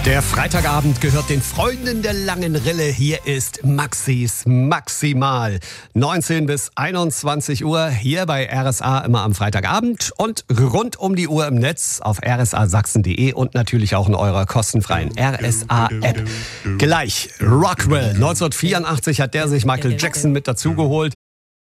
Der Freitagabend gehört den Freunden der langen Rille. Hier ist Maxis Maximal. 19 bis 21 Uhr hier bei RSA immer am Freitagabend und rund um die Uhr im Netz auf rsasachsen.de und natürlich auch in eurer kostenfreien RSA-App. Gleich Rockwell. 1984 hat der sich Michael Jackson mit dazugeholt.